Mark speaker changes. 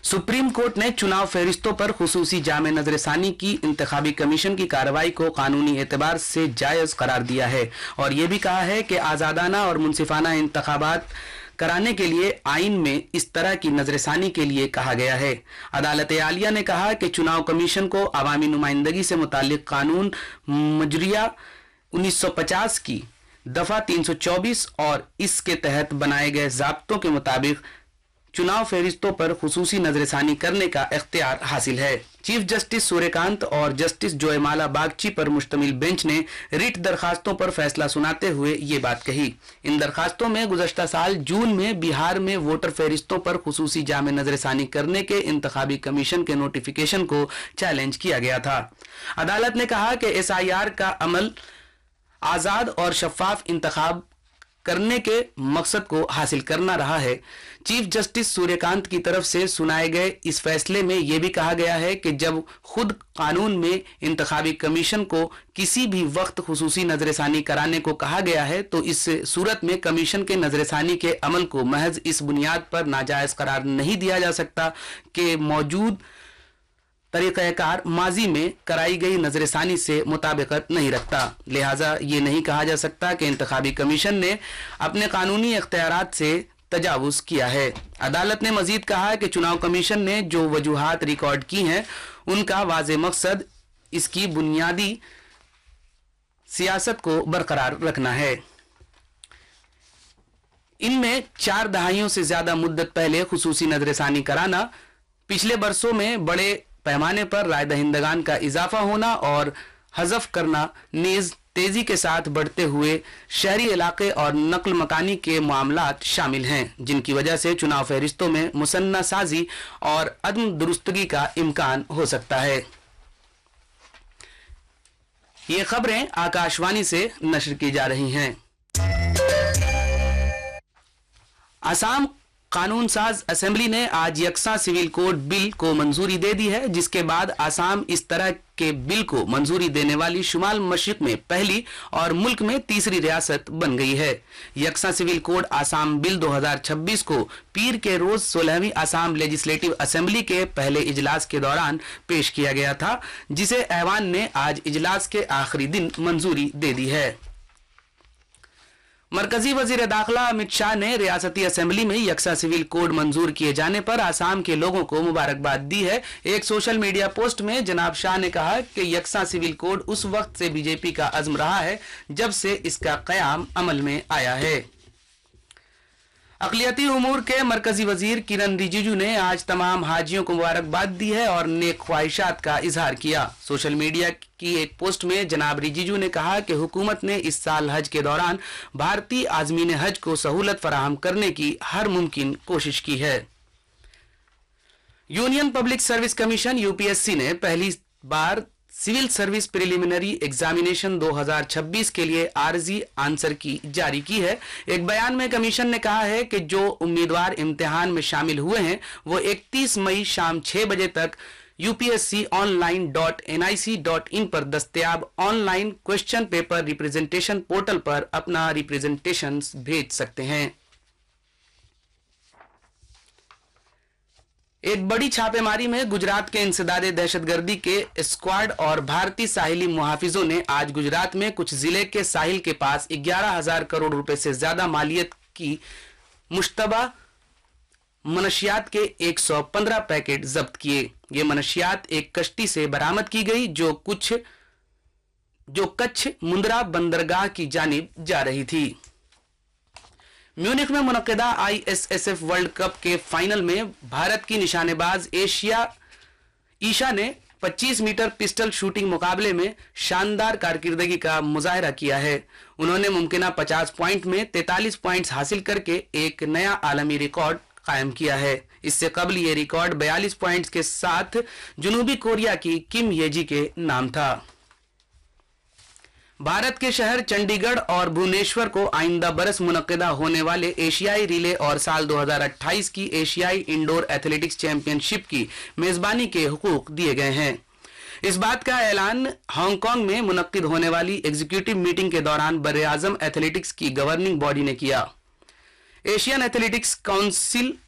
Speaker 1: Supreme court ने चुनाव फहरिस्तों पर खुसूसी जामे नजरसानी की इंतखाबी कमीशन की कार्रवाई को कानूनी एतबार से जायज करार दिया है और ये भी कहा है कि आज़ादाना और मुनसिफाना इंतखाबात कराने के लिए आइन में इस तरह की नजरसानी के लिए कहा गया है। अदालत आलिया ने कहा कि चुनाव कमीशन को अवामी नुमाइंदगी से मुताल्लिक कानून मजरिया 1950 की दफा 324 और इसके तहत बनाए गए ज़ाब्तों के मुताबिक चुनाव फहरिस्तों पर खुसूसी नजरसानी करने का इख्तियार हासिल है। चीफ जस्टिस सूर्यकांत और जस्टिस जोयमाला बागची पर मुश्तमिल बेंच ने रिट दरखास्तों पर फैसला सुनाते हुए ये बात कही। इन दरखास्तों में गुज़श्ता साल जून में बिहार में वोटर फहरिस्तों पर खुसूसी जामे नजरसानी करने के इंतखाबी कमीशन के नोटिफिकेशन को चैलेंज किया गया था। अदालत ने कहा कि SIR का अमल आज़ाद और शफाफ इंतखाब करने के मकसद को हासिल करना रहा है। चीफ जस्टिस सूर्यकांत की तरफ से सुनाए गए इस फैसले में यह भी कहा गया है कि जब खुद कानून में इंतखाबी कमीशन को किसी भी वक्त खुसूसी नजरसानी कराने को कहा गया है तो इस सूरत में कमीशन के नजरसानी के अमल को महज इस बुनियाद पर नाजायज करार नहीं दिया जा सकता कि मौजूद तरीक़ाकार माजी में कराई गई नजरसानी से मुताबिकत नहीं रखता। लिहाजा ये नहीं कहा जा सकता कि इंतखाबी कमीशन ने अपने कानूनी इख्तियारात से तजावुज़ किया है। अदालत ने मजीद कहा कि चुनाव कमीशन ने जो वजूहात रिकॉर्ड की हैं उनका वाज़े मकसद इसकी बुनियादी सियासत को बरकरार रखना है। इनमें 4 दहाइयों से ज्यादा मुद्दत पहले खुसूसी नजरसानी कराना, पिछले बरसों में बड़े पैमाने पर राय दहिंदगान का इजाफा होना और हज़फ करना नीज तेजी के साथ बढ़ते हुए शहरी इलाके और नकल मकानी के मामलात शामिल हैं, जिनकी वजह से चुनाव फहरिस्तों में मुसन्ना साजी और अदम दुरुस्तगी का इम्कान हो सकता है। ये खबरें आकाशवाणी से नशर की जा रही हैं। असम कानून साज असेंबली ने आज यकसा सिविल कोड बिल को मंजूरी दे दी है, जिसके बाद असम इस तरह के बिल को मंजूरी देने वाली शुमाल मशरिक में पहली और मुल्क में तीसरी रियासत बन गई है। यकसा सिविल कोड असम बिल 2026 को पीर के रोज 16वीं असम लेजिस्लेटिव असेंबली के पहले इजलास के दौरान पेश किया गया था, जिसे ऐवान ने आज इजलास के आखिरी दिन मंजूरी दे दी है। मरकजी वजीर दाखिला अमित शाह ने रियासती असेंबली में यकसा सिविल कोड मंजूर किए जाने पर आसाम के लोगों को मुबारकबाद दी है। एक सोशल मीडिया पोस्ट में जनाब शाह ने कहा कि यकसा सिविल कोड उस वक्त से बीजेपी का अज़्म रहा है जब से इसका क़याम अमल में आया है। अक़लियती उमूर के मरकजी वजीर किरण रिजिजू ने आज तमाम हाजियों को मुबारकबाद दी है और नेक ख्वाहिशात का इजहार किया। सोशल मीडिया की एक पोस्ट में जनाब रिजिजू ने कहा कि हुकूमत ने इस साल हज के दौरान भारतीय आज़मीन हज को सहूलत फराहम करने की हर मुमकिन कोशिश की है। Union public service commission UPSC ने पहली बार सिविल सर्विस प्रिलिमिनरी एग्जामिनेशन 2026 के लिए आर्जी आंसर की जारी की है। एक बयान में कमीशन ने कहा है कि जो उम्मीदवार इम्तिहान में शामिल हुए हैं वो 31 मई शाम 6 बजे तक upsconline.nic.in पर दस्तयाब online question paper representation portal पर अपना रिप्रेजेंटेशन भेज सकते हैं। एक बड़ी छापेमारी में गुजरात के इंसदादे दहशतगर्दी के स्क्वाड और भारतीय साहिली मुहाफिजों ने आज गुजरात में कुछ जिले के साहिल के पास 11,000 करोड़ रुपए से ज्यादा मालियत की मुश्तबा मनशियात के 115 पैकेट जब्त किए। ये मनशियात एक कश्ती से बरामद की गई जो कच्छ मुंद्रा बंदरगाह की जानिब जा रही थी। म्यूनिख में मुनक्किदा ISSF वर्ल्ड कप के फाइनल में भारत की निशानेबाज ईशा ने 25 मीटर पिस्टल शूटिंग मुकाबले में शानदार कारकिर्दगी का मुजाहरा किया है। उन्होंने मुमकिना 50 पॉइंट में 43 पॉइंट्स हासिल करके एक नया आलमी रिकॉर्ड कायम किया है। इससे कबल ये रिकॉर्ड 42 पॉइंट्स के साथ जनूबी कोरिया की किम येजी के नाम था। भारत के शहर चंडीगढ़ और भुवनेश्वर को आइंदा बरस मुनक्किदा होने वाले एशियाई रिले और साल 2028 की एशियाई इंडोर एथलेटिक्स चैंपियनशिप की मेजबानी के हुकूक दिए गए हैं। इस बात का ऐलान हांगकांग में मुनक्किद होने वाली एग्जीक्यूटिव मीटिंग के दौरान बर्रे आज़म एथलेटिक्स की गवर्निंग बॉडी ने किया। Asian athletics council